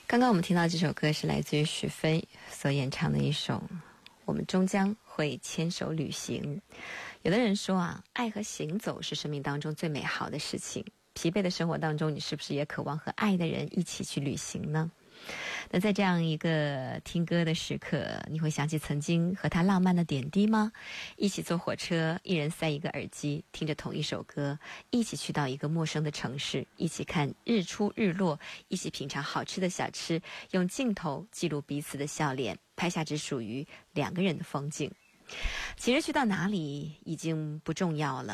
刚刚我们听到这首歌是来自于许飞所演唱的一首《我们终将会牵手旅行》。有的人说啊，爱和行走是生命当中最美好的事情。疲惫的生活当中，你是不是也渴望和爱的人一起去旅行呢？那在这样一个听歌的时刻，你会想起曾经和他浪漫的点滴吗？一起坐火车，一人塞一个耳机，听着同一首歌，一起去到一个陌生的城市，一起看日出日落，一起品尝好吃的小吃，用镜头记录彼此的笑脸，拍下只属于两个人的风景。其实去到哪里已经不重要了。